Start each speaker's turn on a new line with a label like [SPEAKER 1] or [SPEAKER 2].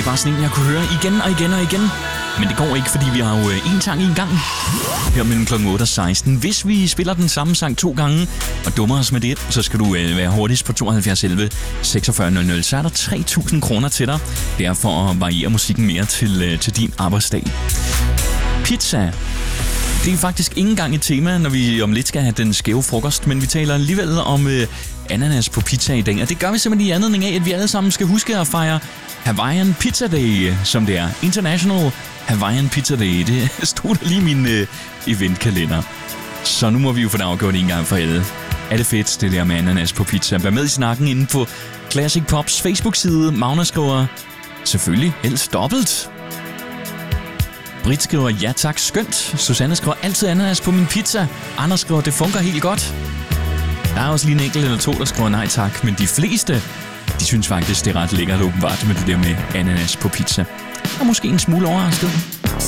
[SPEAKER 1] bare sådan en, jeg kunne høre igen og igen og igen. Men det går ikke, fordi vi har jo en sang i en gang. Her mellem kl. 8 og 16. Hvis vi spiller den samme sang 2 gange og dummer os med det, så skal du være hurtigst på 72 11 46 00. Så er der 3.000 kroner til dig. Det er for at variere musikken mere til din arbejdsdag. Pizza. Det er faktisk ikke engang et tema, når vi om lidt skal have den skæve frokost, men vi taler alligevel om ananas på pizza i dag. Og det gør vi simpelthen i anledning af, at vi alle sammen skal huske at fejre Hawaiian Pizza Day, som det er. International Hawaiian Pizza Day. Det stod der lige i min eventkalender. Så nu må vi jo få det afgjort en gang for alle. Er det fedt, det der med ananas på pizza? Vær med i snakken inde på Classic Pops Facebook-side. Magna skriver, selvfølgelig helst dobbelt. Britt skriver, ja tak, skønt. Susanne skriver, altid ananas på min pizza. Anders skriver, det fungerer helt godt. Der er også lige en enkelt eller to, der skriver nej tak. Men de fleste, de synes faktisk, det er ret lækkert åbenbart med det der med ananas på pizza. Og måske en smule overrasket.